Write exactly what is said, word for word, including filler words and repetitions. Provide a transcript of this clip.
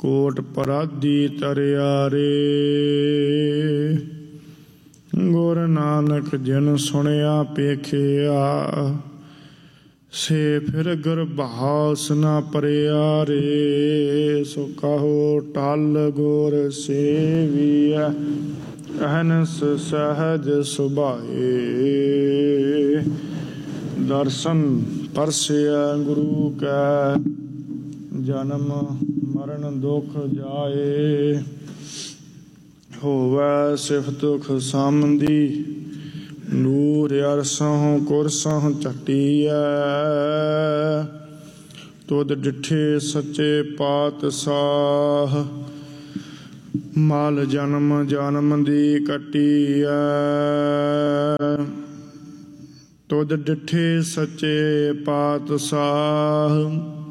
ਕੋਟ ਪਰਾਧੀ ਤਰਿਆ ਰੇ। ਗੁਰ ਨਾਨਕ ਜਿਨ ਸੁਣਿਆ ਪੇਖਿਆ, ਸੇ ਫਿਰ ਗਰਭਾਸ ਨਾ ਪਰਿਆ ਰੇ। ਸੋ ਕਹੋ ਟਲ ਗੁਰ ਸੇਵੀਐ, ਅਹਨਸ ਸਹਜ ਸੁਭਾਏ। ਦਰਸ਼ਨ ਪਰਸਿਆ ਗੁਰੂ ਕੈ, ਜਨਮ ਮਰਨ ਦੁਖ ਜਾਏ। ਹੋਵੈ ਸਿਫਤ ਖੁਸਾਮਦੀ, ਨੂਰ ਅਰਸਹੁ ਕੁਰਸਹੁ ਝਟੀਐ। ਤੁਧ ਡਿਠੇ ਸੱਚੇ ਪਾਤਸ਼ਾਹ, ਮਲ ਜਨਮ ਜਨਮ ਦੀ ਕੱਟੀਐ। ਤੁਧ ਡਿਠੇ ਸੱਚੇ ਪਾਤਸ਼ਾਹ,